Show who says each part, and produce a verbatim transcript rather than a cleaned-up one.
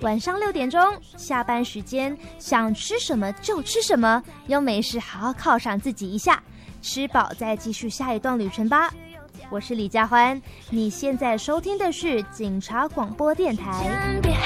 Speaker 1: 晚上六点钟下班时间，想吃什么就吃什么，又没事好好犒赏自己一下，吃饱再继续下一段旅程吧。我是李佳欢，你现在收听的是警察广播电台。